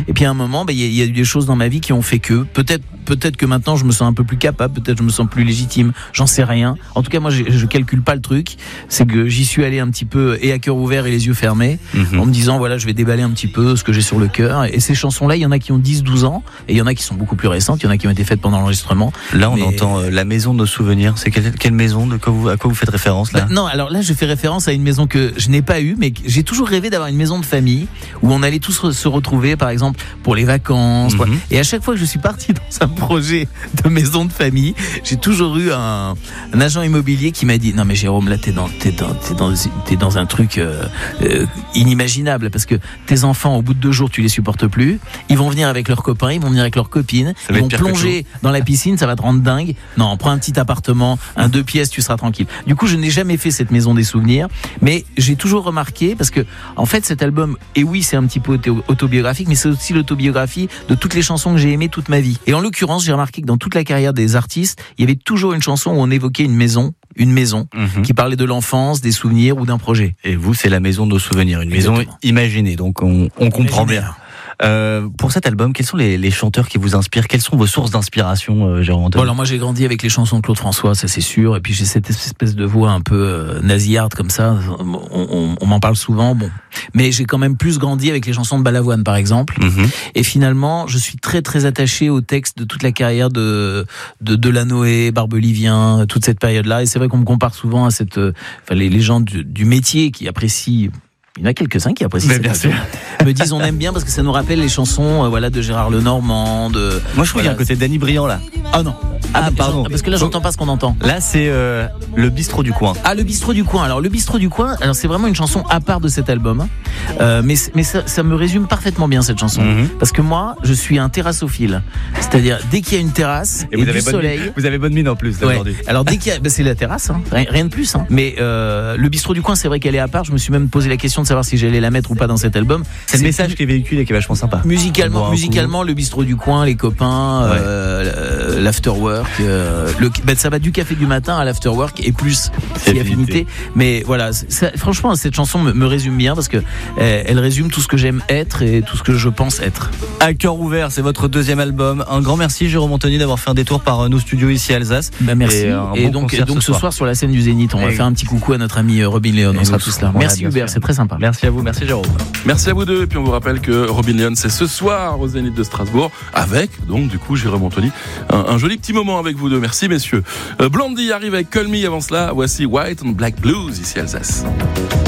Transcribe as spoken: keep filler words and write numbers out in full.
Et puis à un moment, bah, il y, y a eu des choses dans ma vie qui ont fait que peut-être, peut-être que maintenant je me sens un peu plus capable, peut-être je me sens plus légitime. J'en sais rien. En tout cas, moi, je, je calcule pas le truc. C'est que j'y suis allé un petit peu et à cœur ouvert et les yeux fermés, mmh. en me disant voilà, je vais déballer un petit peu ce que j'ai sur le cœur. Et ces chansons-là, il y en a qui ont dix douze ans et il y en a qui sont beaucoup plus récentes. Il y en a qui ont été faites pendant l'enregistrement. Là, on mais... entend euh, la maison de nos souvenirs. C'est quelle, quelle maison de quoi vous, à quoi vous faites référence là? Bah, non, alors là, je fais référence à une maison que je n'ai pas eue, mais j'ai toujours rêvé d'avoir une maison de famille où on allait tous re- se retrouver, par exemple, pour les vacances. Mmh. Et à chaque fois que je suis parti dans un projet de maison de famille, j'ai toujours eu un, un agent immobilier qui m'a dit non mais Jérôme, là t'es dans t'es dans t'es dans, t'es dans un truc euh, euh, inimaginable, parce que tes enfants, au bout de deux jours, tu les supportes plus. Ils vont venir avec leurs copains, ils vont venir avec leurs copines, ils vont plonger dans la piscine, ça va te rendre dingue. Non, prends un petit appartement, un deux pièces, tu seras tranquille. Du coup, je n'ai jamais fait cette maison des souvenirs, mais j'ai toujours remarqué, parce que en fait cet album, et oui, c'est un petit peu autobiographique, mais c'est aussi l'autobiographie de toutes les chansons que j'ai aimées toute ma vie. Et en l'occurrence, j'ai remarqué que dans toute la carrière des artistes, il y avait toujours une chanson où on évoquait une maison, une maison, mmh. qui parlait de l'enfance, des souvenirs ou d'un projet. Et vous, c'est la maison de nos souvenirs, une Exactement. Maison imaginée, donc on, on comprend Imaginaire. bien. Euh, pour cet album, quels sont les, les chanteurs qui vous inspirent? Quelles sont vos sources d'inspiration, euh, Jérôme Anthony? Bon, alors moi j'ai grandi avec les chansons de Claude François, ça c'est sûr, et puis j'ai cette espèce de voix un peu euh, nasillarde comme ça, on, on, on m'en parle souvent, bon. Mais j'ai quand même plus grandi avec les chansons de Balavoine par exemple, mmh. et finalement je suis très très attaché au texte de toute la carrière de de Delanoë, Barbelivien, toute cette période-là, et c'est vrai qu'on me compare souvent à cette, euh, enfin les, les gens du, du métier qui apprécient. Il y en a quelques-uns qui apprécient cette chanson. Me disent on aime bien parce que ça nous rappelle les chansons euh, voilà, de Gérard Lenormand. De, Moi je trouve voilà. qu'il y a un côté Danny Briand là. Ah non. Ah, ah pardon. Parce que là j'entends pas ce qu'on entend. Là c'est euh, le bistrot du coin. Ah le bistrot du coin. Alors le bistrot du coin, alors c'est vraiment une chanson à part de cet album. Euh, mais mais ça, ça me résume parfaitement bien cette chanson. Mm-hmm. Parce que moi je suis un terrassophile. C'est-à-dire dès qu'il y a une terrasse et, et vous du avez soleil. Mine, vous avez bonne mine en plus là, ouais. aujourd'hui. Alors dès qu'il y a, bah, c'est la terrasse, hein. rien, rien de plus. Hein. Mais euh, le bistrot du coin, c'est vrai qu'elle est à part. Je me suis même posé la question de savoir si j'allais la mettre ou pas dans cet album. C'est, c'est le message qui est véhiculé et qui est vachement sympa. Musicalement, musicalement, le bistrot du coin, les copains, ouais. euh, l'afterwork, euh, le, ben, ça va du café du matin à l'afterwork et plus si affinité. Mais voilà, ça, franchement, cette chanson me, me résume bien parce que euh, elle résume tout ce que j'aime être et tout ce que je pense être. À cœur ouvert, c'est votre deuxième album. Un grand merci, Jérôme Anthony, d'avoir fait un détour par nos studios ici à Alsace. Ben, merci. Et, et bon donc, et donc ce, ce soir. soir sur la scène du Zénith, on et va faire un petit coucou à notre ami Robin Leon. On sera tous là. Merci Hubert, c'est très sympa. Merci à vous, merci Jérôme. Merci à vous deux. Et puis on vous rappelle que Robin Leon, c'est ce soir au Zénith de Strasbourg, avec donc du coup Jérôme Anthony. Un, un joli petit moment avec vous deux. Merci messieurs. Euh, Blondie arrive avec Call Me. Avant cela, voici White and Black Blues ici à Alsace.